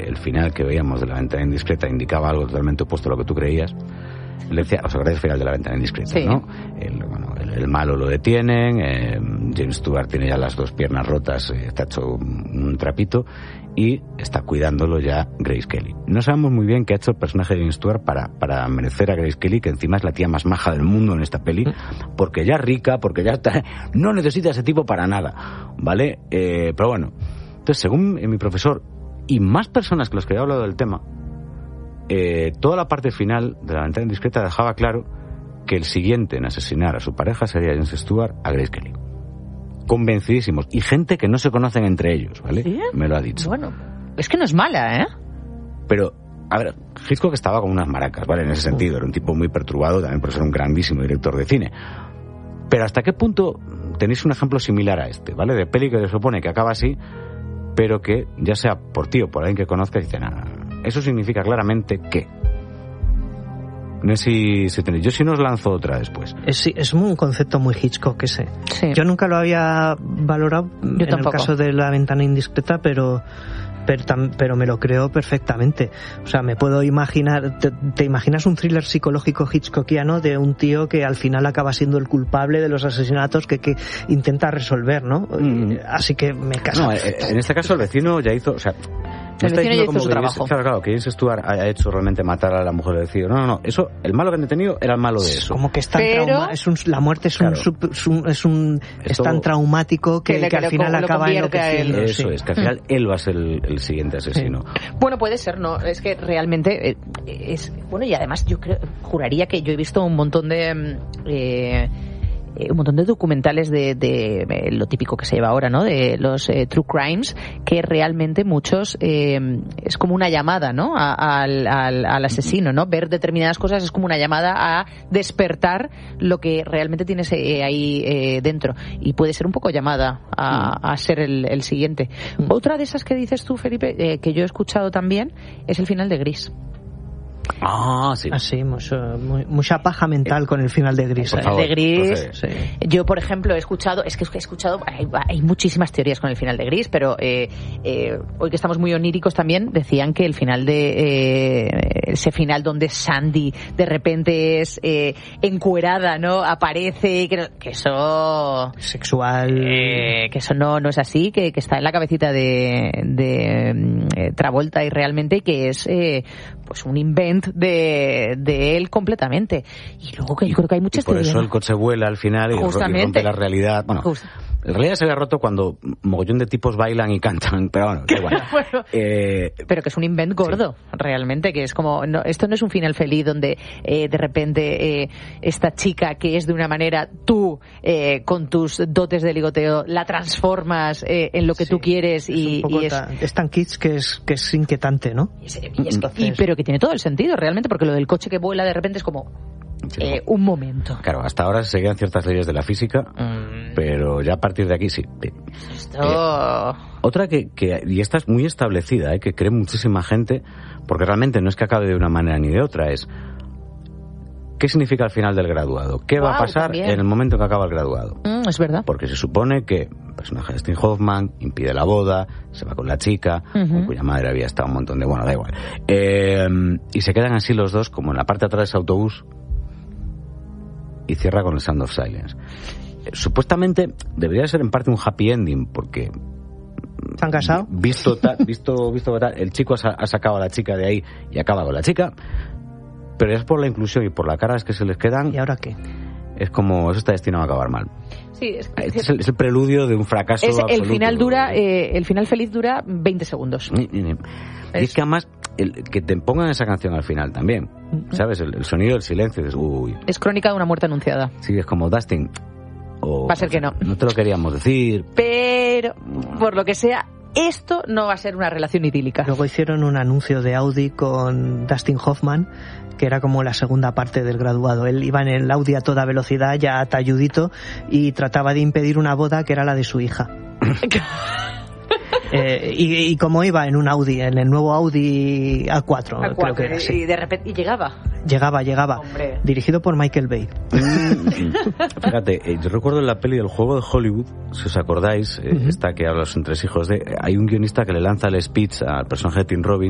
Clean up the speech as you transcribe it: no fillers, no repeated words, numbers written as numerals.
el final que veíamos de La ventana indiscreta indicaba algo totalmente opuesto a lo que tú creías. Le decía, ¿os acordáis del final de La ventana indiscreta? Sí. ¿No? El malo lo detienen, James Stewart tiene ya las 2 piernas rotas, está hecho un trapito y está cuidándolo ya Grace Kelly. No sabemos muy bien qué ha hecho el personaje de James Stewart para merecer a Grace Kelly, que encima es la tía más maja del mundo en esta peli, porque ya es rica, porque ya está, no necesita a ese tipo para nada, ¿vale? Pero bueno, entonces según mi profesor y más personas que los que había hablado del tema, toda la parte final de La ventana indiscreta dejaba claro que el siguiente en asesinar a su pareja sería James Stewart a Grace Kelly. Convencidísimos. Y gente que no se conocen entre ellos, ¿vale? ¿Sí? Me lo ha dicho. Bueno, es que no es mala, ¿eh? Pero, a ver, Hitchcock estaba con unas maracas, ¿vale? En ese sentido, era un tipo muy perturbado, también por ser un grandísimo director de cine. Pero ¿hasta qué punto tenéis un ejemplo similar a este, ¿vale? De peli que se supone que acaba así, pero que, ya sea por ti o por alguien que conozcas, dicen, eso significa claramente que... No sé si tenéis. Yo sí nos lanzo otra después. Es un concepto muy Hitchcock ese. Sí. Yo nunca lo había valorado en el caso de La ventana indiscreta, pero me lo creo perfectamente. O sea, me puedo imaginar... ¿Te imaginas un thriller psicológico hitchcockiano de un tío que al final acaba siendo el culpable de los asesinatos que intenta resolver, ¿no? Así que me casa. No, en este caso el vecino ya hizo... O sea, el vecino ya hizo su trabajo. Claro, que James Stewart haya hecho realmente matar a la mujer del vecino. No, eso, el malo que han detenido era el malo de eso. Como que es tan la muerte es es tan traumático que al final acaba enloqueciendo. Eso es, que al final él va a ser el siguiente asesino. Sí. Bueno, puede ser, ¿no? Es que realmente es... Bueno, y además yo juraría que yo he visto un montón de documentales de lo típico que se lleva ahora, ¿no? De los true crimes, que realmente muchos es como una llamada, ¿no? Al asesino, ¿no? Ver determinadas cosas es como una llamada a despertar lo que realmente tienes ahí dentro, y puede ser un poco llamada a ser el siguiente. Otra de esas que dices tú, Felipe, que yo he escuchado también, es el final de Gris. Sí, mucha paja mental con el final de Gris. El de Gris, sí. Yo, por ejemplo, he escuchado, hay muchísimas teorías con el final de Gris, pero hoy que estamos muy oníricos también, decían que el final ese final donde Sandy de repente es encuerada, ¿no? Aparece, que eso... Sexual... que eso no es así, que está en la cabecita de Travolta, y realmente que es pues un invent de él completamente. Y luego que yo creo que hay muchas teorías. Por eso el coche vuela al final y rompe la realidad. Bueno, en realidad se había roto cuando mogollón de tipos bailan y cantan, pero bueno, da igual. Pero que es un invent gordo, realmente, que es como... esto no es un final feliz donde de repente esta chica que es de una manera, tú con tus dotes de ligoteo la transformas en lo que tú quieres, y es tan kitsch que es inquietante, ¿no? Pero que tiene todo el sentido realmente, porque lo del coche que vuela de repente es como... un momento. Claro, hasta ahora se seguían ciertas leyes de la física, pero ya a partir de aquí sí. Otra que y esta es muy establecida, que cree muchísima gente, porque realmente no es que acabe de una manera ni de otra, es ¿qué significa el final del graduado? ¿Qué va a pasar también en el momento en que acaba el graduado? Es verdad. Porque se supone que el personaje de Dustin Hoffman impide la boda, se va con la chica, con cuya madre había estado un montón de... Bueno, da igual. Y se quedan así los dos, como en la parte de atrás de ese autobús, y cierra con el Sound of Silence. Supuestamente debería ser en parte un happy ending, porque ¿se han casado? Visto el chico ha sacado a la chica de ahí y acaba con la chica, pero es por la inclusión y por las caras que se les quedan. ¿Y ahora qué? Es como, eso está destinado a acabar mal. Sí, es el preludio de un fracaso absoluto. El final feliz dura 20 segundos. Y es que además que te pongan esa canción al final también, ¿sabes? El sonido del silencio, es crónica de una muerte anunciada. Sí, es como Dustin, va a ser que no te lo queríamos decir, pero por lo que sea, esto no va a ser una relación idílica. Luego hicieron un anuncio de Audi con Dustin Hoffman, que era como la segunda parte del graduado. Él iba en el Audi a toda velocidad, ya talludito, y trataba de impedir una boda que era la de su hija. Y como iba en un Audi, en el nuevo Audi A4, creo que era así. Y de repente llegaba. Hombre. Dirigido por Michael Bay. Fíjate, yo recuerdo en la peli del Juego de Hollywood, si os acordáis, esta que habla de los entresijos, hay un guionista que le lanza el speech al personaje de Tim Robbins